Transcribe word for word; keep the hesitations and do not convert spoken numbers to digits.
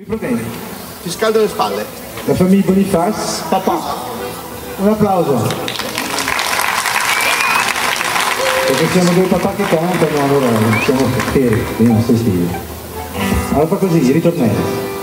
I problemi. Ti scaldo le spalle. La famiglia Boniface. Papà. Un applauso. Perché siamo due papà che cantano, allora siamo fieri dei nostri figli. Allora fa così, ritornello.